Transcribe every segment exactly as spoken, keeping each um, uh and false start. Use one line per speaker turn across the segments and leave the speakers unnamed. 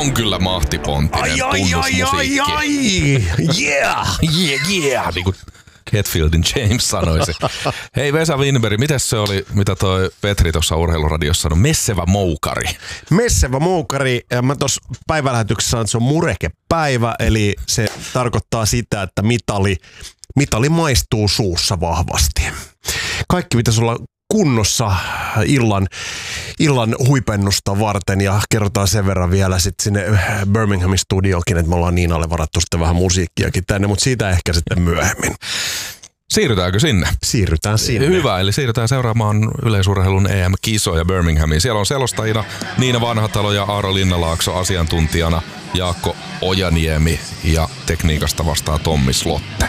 on kyllä mahtipontinen
ai, ai,
tunnusmusiikki.
Ai, ai, ai, yeah,
yeah, yeah, niin kuin Hetfieldin James sanoisi. Hei Vesa Winberg, mitäs se oli, mitä toi Petri tuossa urheiluradiossa sanoi? Messevä moukari.
Messevä moukari. Ja mä tuossa päivälähetyksessä sanon, että se on murekepäivä, eli se tarkoittaa sitä, että mitali, mitali maistuu suussa vahvasti. Kaikki pitäisi olla kunnossa illan, illan huipennusta varten ja kerrotaan sen verran vielä sitten sinne Birminghamin studioonkin, että me ollaan Niinalle varattu sitten vähän musiikkiakin tänne, mutta siitä ehkä sitten myöhemmin.
Siirrytäänkö sinne?
Siirrytään sinne.
Hyvä, eli siirrytään seuraamaan yleisurheilun E M-kisoja Birminghamiin. Siellä on selostajina Niina Vanhatalo ja Aaro Linnalaakso, asiantuntijana Jaakko Ojaniemi ja tekniikasta vastaa Tommi Slotte.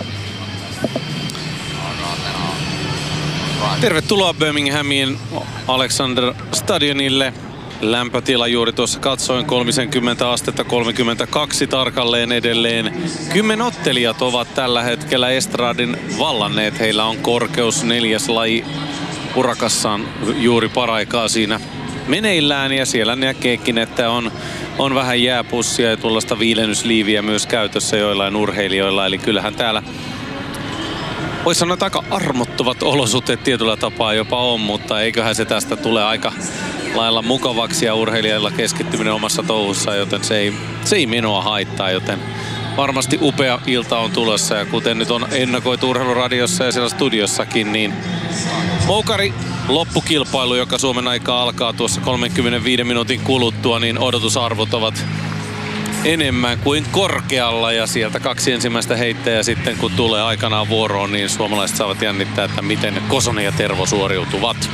Tervetuloa Birminghamin Alexander Stadionille. Lämpötila juuri tuossa katsoin kolmekymmentä astetta, kolmekymmentäkaksi tarkalleen edelleen. Kymmenottelijat ovat tällä hetkellä estradin vallanneet. Heillä on korkeus neljäs laji urakassaan juuri paraikaa siinä meneillään. Ja siellä näkeekin, että on, on vähän jääpussia ja tuollaista viilennysliiviä myös käytössä joillain urheilijoilla. Eli kyllähän täällä voisi sanoa, että aika armottuvat olosuhteet tietyllä tapaa jopa on, mutta eiköhän se tästä tule aika lailla mukavaksi ja urheilijalla keskittyminen omassa touhussaan, joten se ei, se ei minua haittaa, joten varmasti upea ilta on tulossa ja kuten nyt on ennakoitu urheiluradiossa ja siellä studiossakin, niin moukari loppukilpailu, joka Suomen aikaa alkaa tuossa kolmenkymmenenviiden minuutin kuluttua, niin odotusarvot ovat enemmän kuin korkealla ja sieltä kaksi ensimmäistä heittäjää sitten kun tulee aikanaan vuoroon, niin suomalaiset saavat jännittää, että miten Kosonen ja Tervo suoriutuvat.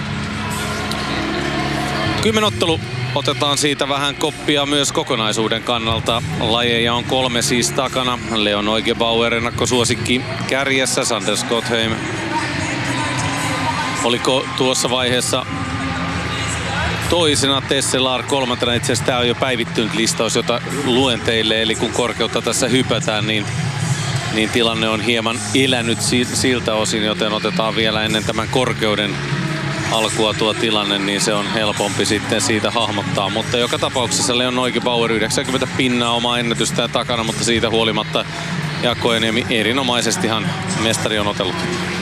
Kymmenottelu otetaan siitä vähän koppia myös kokonaisuuden kannalta. Lajeja on kolme siis takana. Leon Neugebauer ennakkosuosikki kärjessä, Sander Skotheim. Oliko tuossa vaiheessa toisena, Tesselar kolmantena? Itse asiassa tämä on jo päivittynyt listaus, jota luen teille. Eli kun korkeutta tässä hypätään, niin, niin tilanne on hieman elänyt siltä osin, joten otetaan vielä ennen tämän korkeuden alkua tuo tilanne, niin se on helpompi sitten siitä hahmottaa. Mutta joka tapauksessa Leon Neugebauer yhdeksänkymmentä pinnaa omaa ennätystään takana, mutta siitä huolimatta Jaakko Ojaniemi erinomaisestihan mestari on otellut.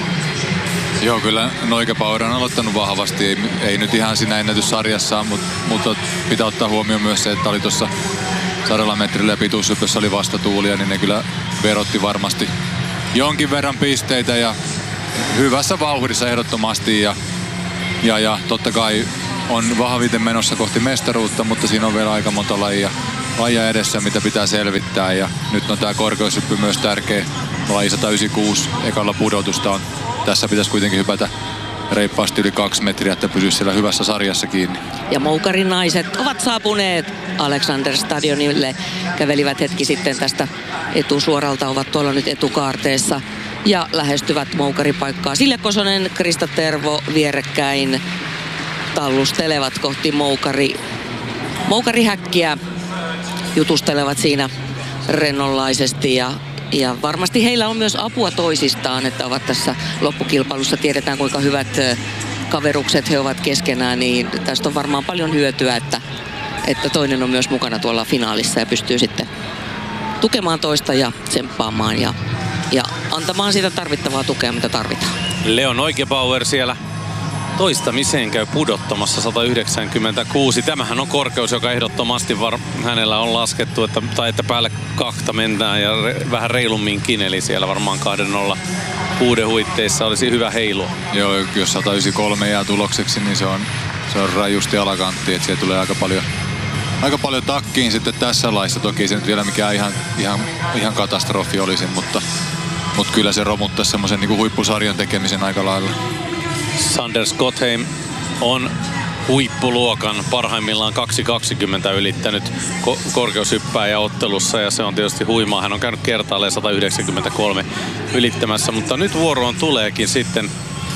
Joo, kyllä Neugebauer on aloittanut vahvasti. Ei, ei nyt ihan siinä ennätyssarjassa, mutta, mutta pitää ottaa huomioon myös se, että oli tuossa sadalla metrillä ja pituushypyssä oli vastatuulia, niin ne kyllä verotti varmasti jonkin verran pisteitä ja hyvässä vauhdissa ehdottomasti. Ja Ja, ja totta kai on vahviten menossa kohti mestaruutta, mutta siinä on vielä aika monta lajia, lajia edessä, mitä pitää selvittää. Ja nyt on tämä korkeushyppy myös tärkeä. Laji sata yhdeksänkymmentäkuusi ekalla pudotusta on. Tässä pitäisi kuitenkin hypätä reippaasti yli kaksi metriä, että pysyisi siellä hyvässä sarjassa kiinni.
Ja moukarin naiset ovat saapuneet Alexander Stadionille. Kävelivät hetki sitten tästä etusuoralta, ovat tuolla nyt etukaarteessa ja lähestyvät moukaripaikkaa. Silja Kosonen, Krista Tervo vierekkäin tallustelevat kohti moukari, moukarihäkkiä. Jutustelevat siinä rennonlaisesti ja, ja varmasti heillä on myös apua toisistaan, että ovat tässä loppukilpailussa. Tiedetään kuinka hyvät kaverukset he ovat keskenään, niin tästä on varmaan paljon hyötyä, että, että toinen on myös mukana tuolla finaalissa ja pystyy sitten tukemaan toista ja tsemppaamaan ja ja antamaan sitä tarvittavaa tukea, mitä tarvitaan.
Leon Neugebauer siellä toistamiseen käy pudottamassa sata yhdeksänkymmentäkuusi. Tämähän on korkeus, joka ehdottomasti var- hänellä on laskettu, että, tai että päälle kahta mennään ja re- vähän reilumminkin, eli siellä varmaan kahden nolla kuuden huitteissa olisi hyvä heilua.
Joo, jos sata yhdeksänkymmentäkolme jää tulokseksi, niin se on, se on rajusti alakantti, että siellä tulee aika paljon Aika paljon takkiin sitten tässä laissa. Toki se nyt vielä mikään ihan, ihan, ihan katastrofi olisi, mutta, mutta kyllä se romuttaisi semmoisen niin kuin huippusarjan tekemisen aika lailla.
Sander Skotheim on huippuluokan parhaimmillaan kaksi kaksikymmentä ylittänyt ko- korkeushyppääjä ottelussa ja se on tietysti huimaa. Hän on käynyt kertaalleen sata yhdeksänkymmentäkolme ylittämässä, mutta nyt vuoroon tuleekin sitten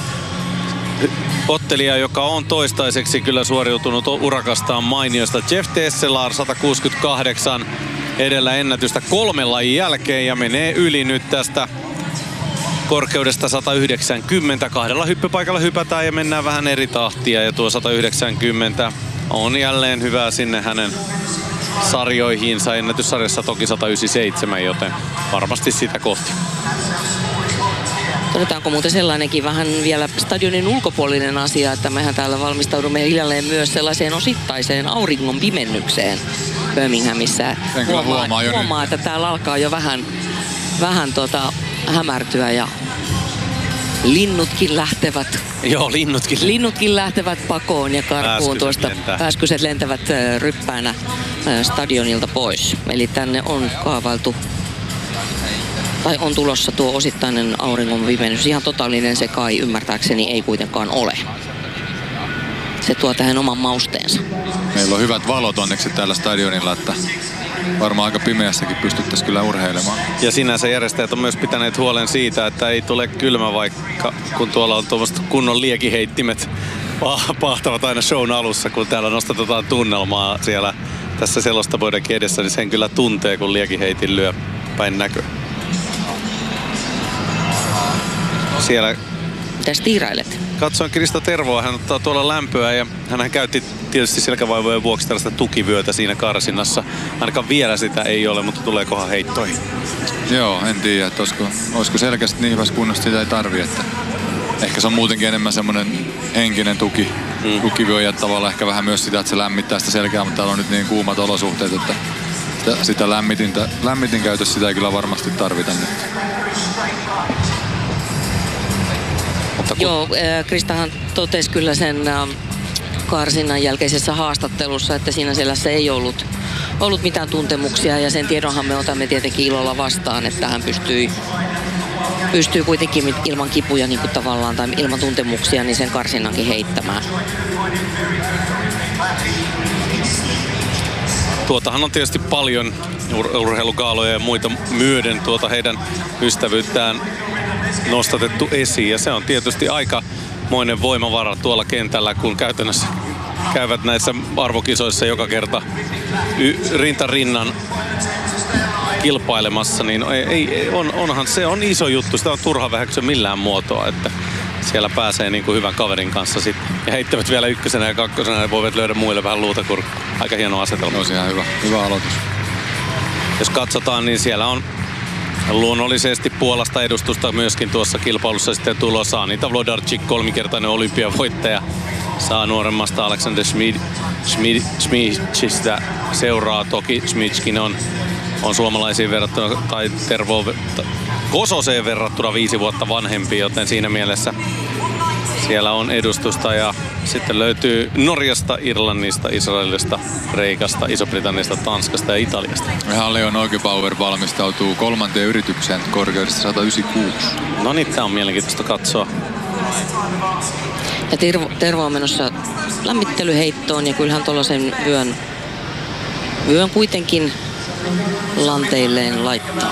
ottelija, joka on toistaiseksi kyllä suoriutunut urakastaan mainiosta. Jeff Tesselar sata kuusikymmentäkahdeksan edellä ennätystä kolmen lajin jälkeen ja menee yli nyt tästä korkeudesta sata yhdeksänkymmentä. Kahdella hyppypaikalla hypätään ja mennään vähän eri tahtia ja tuo sata yhdeksänkymmentä on jälleen hyvä sinne hänen sarjoihinsa. Ennätyssarjassa toki sata yhdeksänkymmentäseitsemän, joten varmasti sitä kohti.
Todetaanko muuten sellainenkin vähän vielä stadionin ulkopuolinen asia, että mehän täällä valmistaudumme hiljalleen myös sellaiseen osittaiseen auringon pimennykseen Birminghamissa. Huomaa, huomaa, huomaa että täällä alkaa jo vähän, vähän tota, hämärtyä ja linnutkin lähtevät.
Joo, linnutkin.
Linnutkin lähtevät pakoon ja karkuun
Pääskyset
tuosta.
lentää.
Pääskyset lentävät ryppäänä stadionilta pois. Eli tänne on kaavailtu tai on tulossa tuo osittainen auringon pimennys. Ihan totaalinen se kai ymmärtääkseni ei kuitenkaan ole. Se tuo tähän oman mausteensa.
Meillä on hyvät valot onneksi täällä stadionilla, että varmaan aika pimeässäkin pystyttäisiin kyllä urheilemaan.
Ja sinänsä järjestäjät on myös pitäneet huolen siitä, että ei tule kylmä, vaikka kun tuolla on tuommoista kunnon liekiheittimet pahtavat aina shown alussa, kun täällä nostetaan tunnelmaa siellä tässä selostavuodenkin edessä, niin sen kyllä tuntee, kun liekiheitin lyö päin näkö. Siellä
Mitäs tiirailet?
katsoin Krista Tervoa, hän ottaa tuolla lämpöä ja hän käytti tietysti selkävaivojen vuoksi tällaista tukivyötä siinä karsinnassa. Ainakaan vielä sitä ei ole, mutta tuleekohan heittoihin?
Joo, en tiedä, että olisiko, olisiko selkeästi niin hyvässä kunnossa, sitä ei tarvitse. Että ehkä se on muutenkin enemmän semmoinen henkinen tuki. Mm. Tukivyö ja tavallaan ehkä vähän myös sitä, että se lämmittää sitä selkää, mutta täällä on nyt niin kuumat olosuhteet, että sitä, sitä lämmitintä, lämmitin käytössä sitä ei kyllä varmasti tarvita nyt.
Joo, äh, Kristahan totesi kyllä sen äh, karsinnan jälkeisessä haastattelussa, että siinä selässä ei ollut, ollut mitään tuntemuksia ja sen tiedonhan me otamme tietenkin ilolla vastaan, että hän pystyi, pystyy kuitenkin ilman kipuja niin kuin tavallaan tai ilman tuntemuksia niin sen karsinnankin heittämään.
Tuotahan on tietysti paljon ur- urheilugaaloja ja muita myöden tuota heidän ystävyyttään nostatettu esiin. Ja se on tietysti aikamoinen voimavara tuolla kentällä, kun käytännössä käyvät näissä arvokisoissa joka kerta y- rinta rinnan kilpailemassa, niin ei, ei, on, onhan se on iso juttu. Sitä on turha väheksyä millään muotoa, että siellä pääsee niin kuin hyvän kaverin kanssa sitten. Ja heittävät vielä ykkösenä ja kakkosena ja voivat löydä muille vähän luuta kurkkuun. Aika hieno asetelma.
Olisi ihan hyvä, hyvä aloitus.
Jos katsotaan, niin siellä on luonnollisesti Puolasta edustusta myöskin tuossa kilpailussa sitten tulossa. Anita Wlodarczyk, kolmikertainen olympiavoittaja, saa nuoremmasta Aleksander Schmidzistä seuraa. Toki Schmidzkin on, on suomalaisiin verrattuna, tai Tervo Kososeen verrattuna viisi vuotta vanhempi, joten siinä mielessä siellä on edustusta. Ja sitten löytyy Norjasta, Irlannista, Israelista, Kreikasta, Iso-Britanniasta, Tanskasta ja Italiasta.
Ihan Leo Neugebauer valmistautuu kolmanteen yritykseen korkeudesta sata yhdeksänkymmentäkuusi.
No niin, tää on mielenkiintoista katsoa.
Ja Tervo, Tervo on menossa lämmittelyheittoon ja kyllähän tuollaisen vyön, vyön kuitenkin lanteilleen laittaa.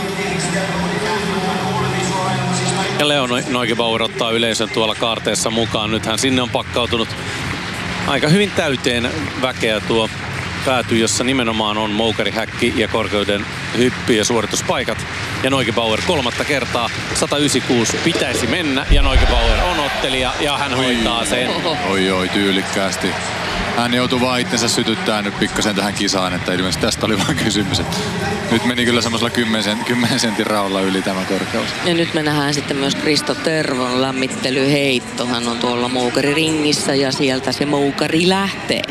Ja Leo Neugebauer ottaa yleisön tuolla kaarteessa mukaan. Nythän sinne on pakkautunut aika hyvin täyteen väkeä tuo pääty, jossa nimenomaan on moukarihäkki ja korkeuden hyppy ja suorituspaikat. Ja Neugebauer kolmatta kertaa, sata yhdeksänkymmentäkuusi pitäisi mennä ja Neugebauer on ottelija ja hän hoitaa sen.
Oi oi, tyylikkäästi. Hän joutui vaan itsensä sytyttämään nyt pikkasen tähän kisaan, että ilmeisesti tästä oli vaan kysymys. Nyt meni kyllä semmoisella kymmenen sentin raolla yli tämä korkeus.
Ja nyt me nähdään sitten myös Krista Tervon lämmittelyheitto. Hän on tuolla moukariringissä ja sieltä se moukari lähtee.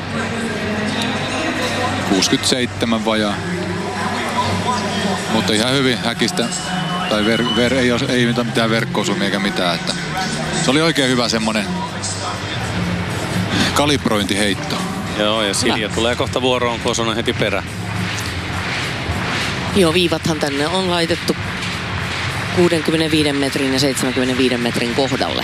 kuusikymmentäseitsemän vajaa. Mutta ihan hyvin häkistä. Tai ver, ver, ei, ole, ei mitään verkko-osumia eikä mitään. Että se oli oikein hyvä semmonen kalibrointiheitto.
Joo, ja Silja tulee kohta vuoroon, Kosonen heti perään.
Joo, viivathan tänne on laitettu kuudenkymmenenviiden metrin ja seitsemänkymmenenviiden metrin kohdalle.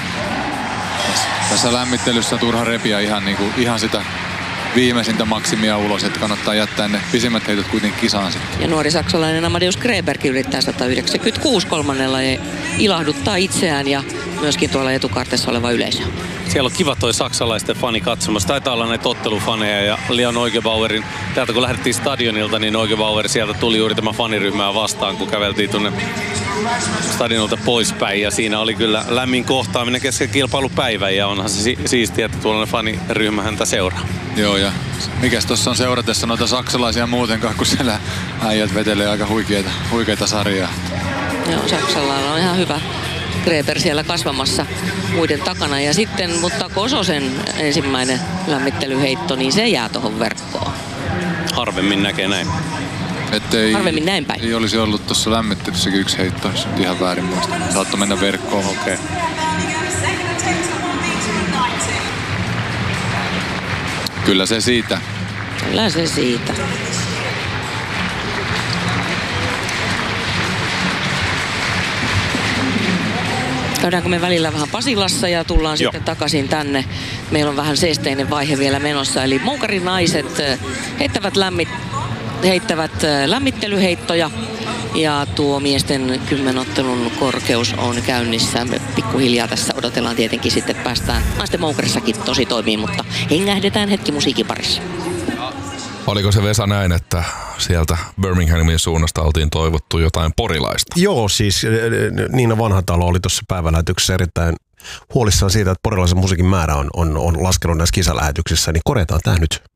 Tässä lämmittelyssä on turha repiä ihan, niin kuin, ihan sitä viimeisintä maksimia ulos, että kannattaa jättää ne pisimmät heitot kuitenkin kisaan sitten.
Ja nuori saksalainen Amadeus Kreberg yrittää sata yhdeksänkymmentäkuusi kolmannella ja ilahduttaa itseään ja myöskin tuolla etukartessa oleva yleisö.
Siellä on kiva toi saksalaisten fani katsomassa. Taitaa olla näitä ottelufaneja ja Leo Neugebauerin, täältä kun lähdettiin stadionilta, niin Neugebauer sieltä tuli juuri tämä faniryhmää vastaan, kun käveltiin tuonne stadionilta poispäin. Ja siinä oli kyllä lämmin kohtaaminen kesken kilpailupäivän ja onhan se si- siistiä, että tuollainen faniryhmä häntä seuraa.
Joo, ja mikäs tuossa on seuratessa noita saksalaisia muutenkaan, kun siellä äijät vetelee aika huikeita, huikeita sarjaa.
Joo, Saksalla on ihan hyvä Greber siellä kasvamassa muiden takana. Ja sitten, mutta Kososen ensimmäinen lämmittelyheitto, niin se jää tuohon verkkoon.
Harvemmin näkee näin.
Ettei,
Harvemmin näin päin.
Ei olisi ollut tuossa lämmittelyssäkin yksi heitto, jos nyt ihan väärin muista. Saattoi mennä verkkoon.
Okei. Okay.
Kyllä se siitä.
Kyllä se siitä. Käydäänkö me välillä vähän Pasilassa ja tullaan
Joo.
sitten takaisin tänne. Meillä on vähän seesteinen vaihe vielä menossa. Eli moukarinaiset heittävät, lämmit, heittävät lämmittelyheittoja. Ja tuo miesten kymmenottelun korkeus on käynnissä. Me pikkuhiljaa tässä odotellaan tietenkin sitten päästään. Naisten moukarissakin tosi toimii, mutta hengähdetään hetki musiikin parissa.
Oliko se Vesa näin, että sieltä Birminghamin suunnasta oltiin toivottu jotain porilaista?
Joo, siis Niina Vanhatalo oli tuossa päivälähetyksessä erittäin huolissaan siitä, että porilaisen musiikin määrä on, on, on laskenut näissä kisalähetyksissä, niin korjataan tämä nyt.